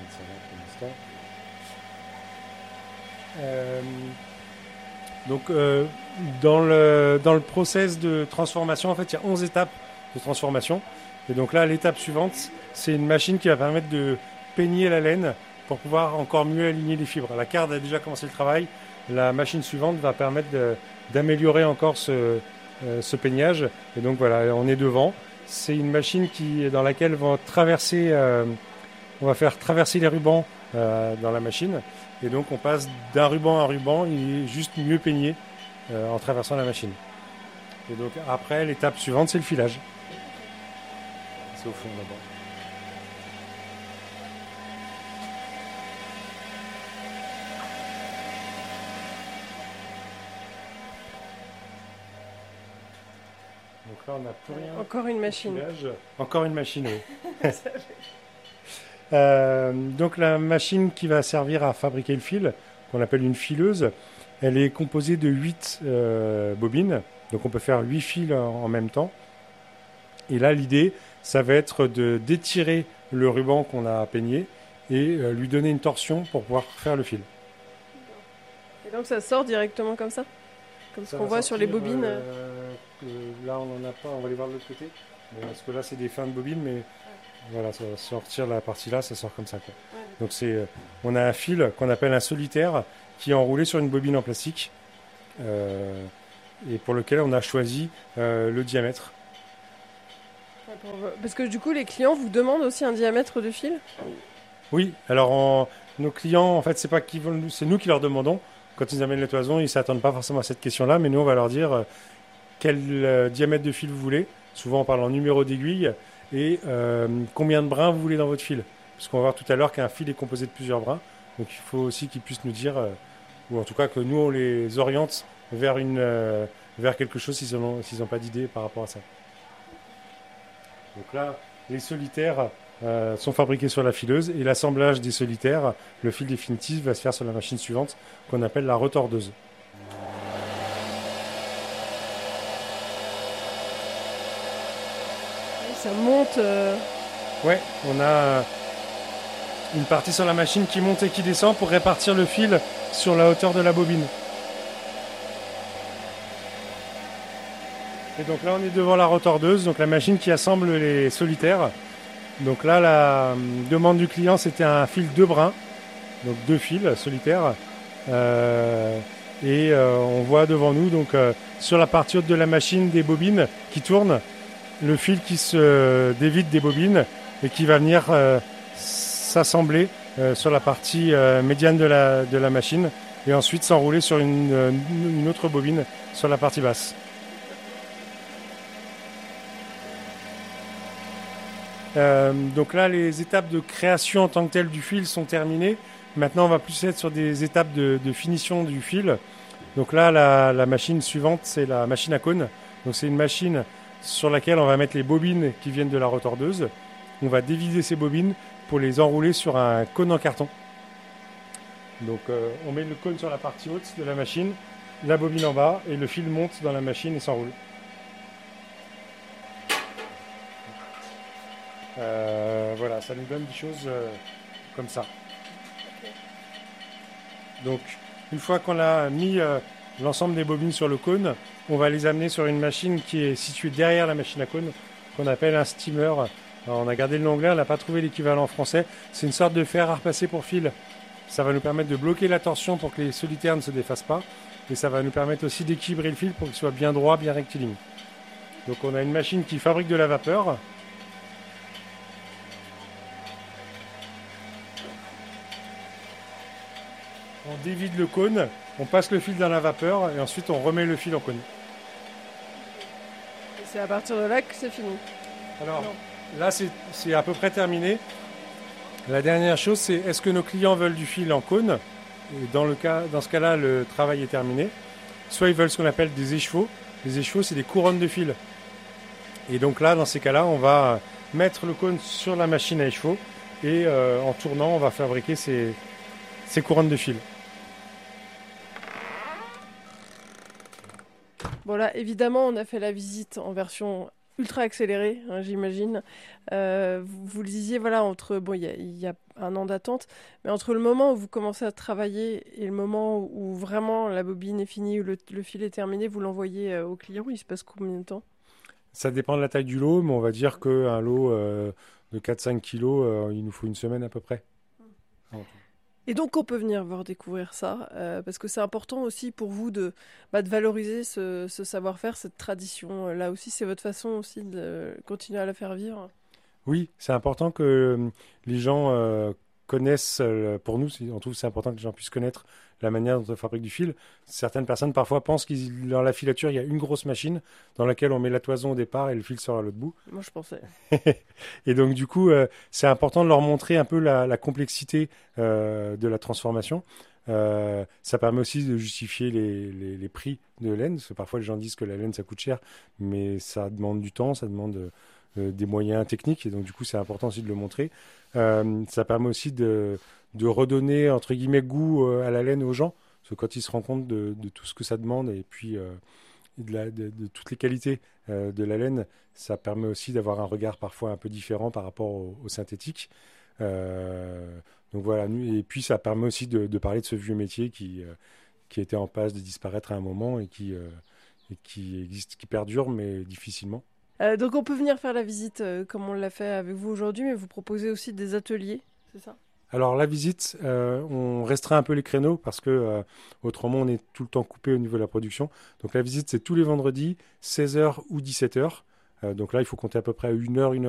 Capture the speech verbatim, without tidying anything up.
ça là pour l'instant. Euh, donc, euh, dans le, dans le process de transformation, en fait, il y a onze étapes de transformation. Et donc là, l'étape suivante, c'est une machine qui va permettre de peigner la laine pour pouvoir encore mieux aligner les fibres. La carde a déjà commencé le travail. La machine suivante va permettre de, d'améliorer encore ce, euh, ce peignage. Et donc voilà, on est devant. C'est une machine qui, dans laquelle vont traverser, euh, on va faire traverser les rubans euh, dans la machine. Et donc on passe d'un ruban à un ruban, il est juste mieux peigné euh, en traversant la machine. Et donc après, l'étape suivante, c'est le filage. C'est au fond d'abord. Donc là, on n'a plus rien. Encore une machine. Filage. Encore une machine, oui. euh, donc la machine qui va servir à fabriquer le fil, qu'on appelle une fileuse, elle est composée de huit euh, bobines. Donc on peut faire huit fils en, en même temps. Et là, l'idée, ça va être de d'étirer le ruban qu'on a peigné et euh, lui donner une torsion pour pouvoir faire le fil. Et donc ça sort directement comme ça? Comme ce Ça qu'on va voit sur les sortir, bobines. euh, que là, on n'en a pas, on va aller voir de l'autre côté. Bon, parce que là, c'est des fins de bobines, mais voilà, ça va sortir la partie là, ça sort comme ça, quoi. Ouais. Donc, c'est, euh, on a un fil qu'on appelle un solitaire qui est enroulé sur une bobine en plastique euh, et pour lequel on a choisi euh, le diamètre. Ouais, pour- Parce que du coup, les clients vous demandent aussi un diamètre de fil? Oui, alors en- nos clients, en fait, c'est pas qu'ils veulent, c'est nous qui leur demandons. Quand ils amènent les toisons, ils ne s'attendent pas forcément à cette question-là, mais nous, on va leur dire euh, quel euh, diamètre de fil vous voulez. Souvent, on parle en numéro d'aiguille et euh, combien de brins vous voulez dans votre fil. Parce qu'on va voir tout à l'heure qu'un fil est composé de plusieurs brins. Donc, il faut aussi qu'ils puissent nous dire, euh, ou en tout cas que nous, on les oriente vers, une, euh, vers quelque chose s'ils n'ont s'ils n'ont pas d'idée par rapport à ça. Donc là, les solitaires euh, sont fabriqués sur la fileuse et l'assemblage des solitaires, le fil définitif, va se faire sur la machine suivante qu'on appelle la retordeuse. Ça monte. euh, Ouais, on a une partie sur la machine qui monte et qui descend pour répartir le fil sur la hauteur de la bobine. Et donc là, on est devant la retordeuse, donc la machine qui assemble les solitaires. Donc là, la euh, demande du client, c'était un fil deux brins, donc deux fils solitaires. Euh, et euh, on voit devant nous, donc euh, sur la partie haute de la machine, des bobines qui tournent, le fil qui se dévide des bobines et qui va venir euh, s'assembler euh, sur la partie euh, médiane de la, de la machine et ensuite s'enrouler sur une, une autre bobine sur la partie basse. Euh, donc là, les étapes de création en tant que telles du fil sont terminées. Maintenant, on va plus être sur des étapes de, de finition du fil. Donc là, la, la machine suivante, c'est la machine à cône. Donc c'est une machine sur laquelle on va mettre les bobines qui viennent de la retordeuse. On va déviser ces bobines pour les enrouler sur un cône en carton. Donc euh, on met le cône sur la partie haute de la machine, la bobine en bas et le fil monte dans la machine et s'enroule. Euh, voilà, ça nous donne des choses euh, comme ça. Donc, une fois qu'on a mis euh, l'ensemble des bobines sur le cône, on va les amener sur une machine qui est située derrière la machine à cône, qu'on appelle un steamer. Alors, on a gardé le nom anglais, on n'a pas trouvé l'équivalent en français. C'est une sorte de fer à repasser pour fil. Ça va nous permettre de bloquer la torsion pour que les solitaires ne se défassent pas. Et ça va nous permettre aussi d'équilibrer le fil pour qu'il soit bien droit, bien rectiligne. Donc, on a une machine qui fabrique de la vapeur. On dévide le cône, on passe le fil dans la vapeur et ensuite on remet le fil en cône. Et c'est à partir de là que c'est fini. Alors Non. là, c'est c'est à peu près terminé. La dernière chose, c'est est-ce que nos clients veulent du fil en cône? Et dans, le cas, dans ce cas-là, le travail est terminé. Soit ils veulent ce qu'on appelle des écheveaux. Les écheveaux, c'est des couronnes de fil. Et donc là, dans ces cas-là, on va mettre le cône sur la machine à écheveaux et euh, en tournant, on va fabriquer ces, ces couronnes de fil. Bon là, évidemment, on a fait la visite en version ultra accéléré, hein, j'imagine. Euh, vous, vous le disiez, voilà, entre, bon, il y a, il y a un an d'attente, mais entre le moment où vous commencez à travailler et le moment où, où vraiment la bobine est finie, où le, le fil est terminé, vous l'envoyez euh, au client, il se passe combien de temps? Ça dépend de la taille du lot, mais on va dire qu'un lot euh, de quatre cinq kilos, euh, il nous faut une semaine à peu près. En tout. Et donc, on peut venir voir découvrir ça, euh, parce que c'est important aussi pour vous de, bah, de valoriser ce, ce savoir-faire, cette tradition. Là aussi, c'est votre façon aussi de continuer à la faire vivre. Oui, c'est important que euh, les gens euh, connaissent, euh, pour nous, c'est- on trouve que c'est important que les gens puissent connaître la manière dont on fabrique du fil. Certaines personnes parfois pensent que dans la filature, il y a une grosse machine dans laquelle on met la toison au départ et le fil sort à l'autre bout. Moi, je pensais. Et donc, du coup, euh, c'est important de leur montrer un peu la, la complexité euh, de la transformation. Euh, ça permet aussi de justifier les, les- les prix de laine, parce que parfois les gens disent que la laine ça coûte cher, mais ça demande du temps, ça demande euh, des moyens techniques, et donc du coup c'est important aussi de le montrer. Euh, ça permet aussi de, de redonner entre guillemets goût euh, à la laine aux gens, parce que quand ils se rendent compte de, de tout ce que ça demande et puis euh, de, la- de- de toutes les qualités euh, de la laine, ça permet aussi d'avoir un regard parfois un peu différent par rapport au, au synthétique. Euh, donc voilà, nous- et puis ça permet aussi de, de parler de ce vieux métier qui, euh, qui était en passe de disparaître à un moment et qui, euh, et qui existe, qui perdure, mais difficilement. Euh, donc, on peut venir faire la visite euh, comme on l'a fait avec vous aujourd'hui, mais vous proposez aussi des ateliers, c'est ça? Alors la visite, euh, on restreint un peu les créneaux parce que euh, autrement on est tout le temps coupé au niveau de la production. Donc la visite c'est tous les vendredis, seize heures ou dix-sept heures. Euh, donc là il faut compter à peu près une heure, une heure